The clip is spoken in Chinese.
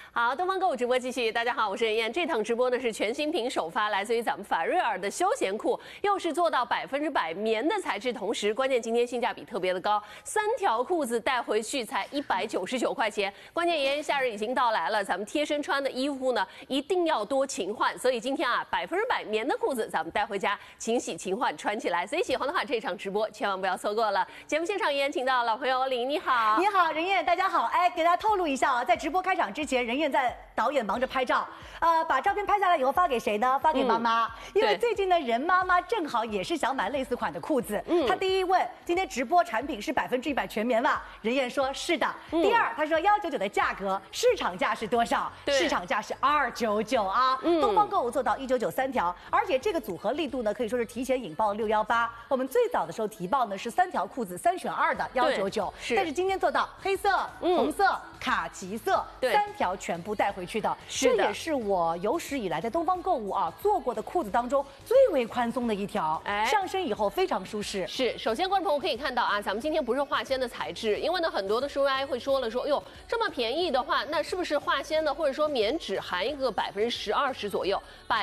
好，东方购物直播继续。大家好，我是任燕。这趟直播呢是全新品首发，来自于咱们法瑞尔的休闲裤，又是做到100%棉的材质，同时关键今天性价比特别的高，3条裤子带回去才199块钱。关键炎炎夏日已经到来了，咱们贴身穿的衣服呢一定要多勤换，所以今天啊100%棉的裤子咱们带回家勤洗勤换穿起来。所以喜欢的话，这场直播千万不要错过了。节目现场也请到老朋友李，你好， 你好，任燕，大家好。哎，给大家透露一下啊，在直播开场之前，任燕在导演忙着拍照，把照片拍下来以后发给谁呢？发给妈妈，因为最近呢，任妈妈正好也是想买类似款的裤子。她第一问，今天直播产品是100%全棉吗？任燕说是的。第二，她说199的价格，市场价是多少？市场价是299啊。东方购物做到199 3条，而且这个组合力度呢，可以说是提前引爆618。我们最早的时候提报呢是3条裤子3选2的199，但是今天做到黑色、红色、卡其色3条全部带回去的，这也是我有史以来在东方购物啊做过的裤子当中最为宽松的一条，上身以后非常舒适。 是，首先观众朋友可以看到啊，咱们今天不是化纤的材质，因为呢很多的书AI会说了说，哟这么便宜的话，那是不是化纤的或者说棉只含一个10%、20%左右？